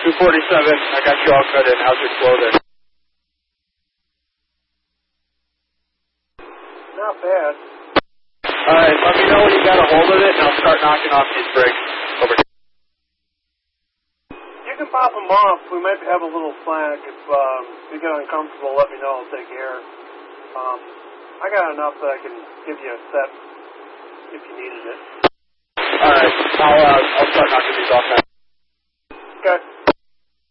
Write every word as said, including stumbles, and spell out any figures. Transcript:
two forty-seven, I got you all cut in. How's your flow there? Not bad. Alright, let me know when you got a hold of it, and I'll start knocking off these brakes. Over. You can pop them off. We might have a little slack. If um, you get uncomfortable, let me know. I'll take care. Um, I got enough that I can give you a set if you needed it. Alright, I'll, uh, I'll start knocking these off now. Okay.